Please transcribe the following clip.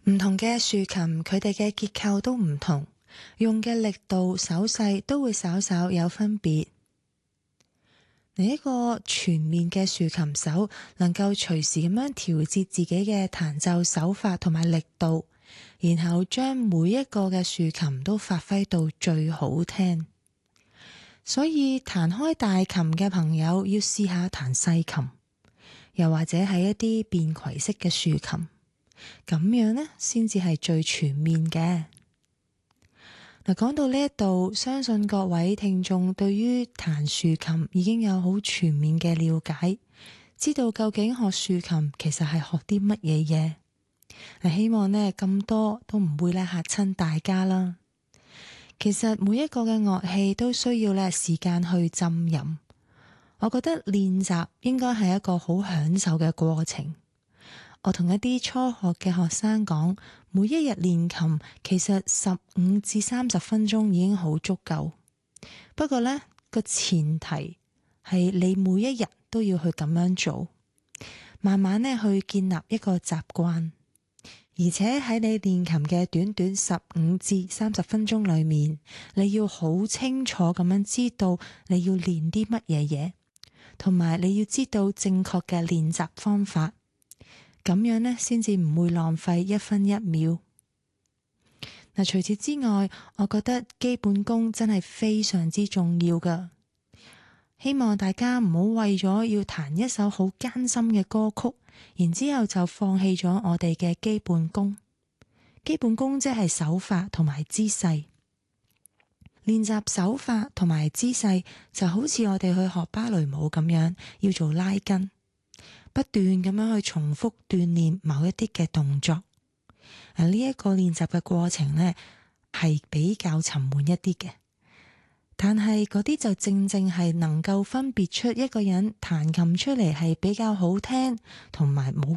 唔同嘅豎琴，佢哋嘅結構都唔同，用嘅力度、手勢都會稍稍有分別。一個全面嘅豎琴手能夠隨時咁樣調節自己嘅彈奏手法同埋力度，然後將每一個嘅豎琴都發揮到最好聽。所以彈開大琴嘅朋友要試下彈細琴，又或者係一啲便攜式嘅豎琴，咁樣呢先至係最全面嘅。嗱，講到呢一度，相信各位聽眾對於彈豎琴已經有好全面嘅了解，知道究竟學豎琴其實係學啲乜嘢嘢。嗱，希望呢咁多都唔會咧嚇親大家啦。其實每一個嘅樂器都需要咧時間去浸淫，我覺得練習應該係一個好享受嘅過程。我同一啲初學嘅學生講，每一日練琴其實15至30分鐘已經好足夠。不過呢個前提係你每一日都要去咁樣做，慢慢呢去建立一個習慣。而且喺你練琴嘅短短15至30分鐘裏面，你要好清楚咁樣知道你要練啲乜嘢嘢，同埋你要知道正確嘅練習方法。咁樣呢，先至唔會浪費1分1秒。嗱，除此之外，我覺得基本功真係非常之重要㗎。希望大家唔好為咗要彈一首好艱辛嘅歌曲，然之後就放棄咗我哋嘅基本功。基本功即係手法同埋姿勢。練習手法同埋姿勢就好似我哋去學芭蕾舞咁樣，要做拉筋。不斷咁樣去重複鍛煉某一啲嘅動作，呢一個練習嘅過程呢係比較沉悶一啲嘅，但係嗰啲就正正係能夠分別出一個人彈琴出嚟係比較好聽，同埋冇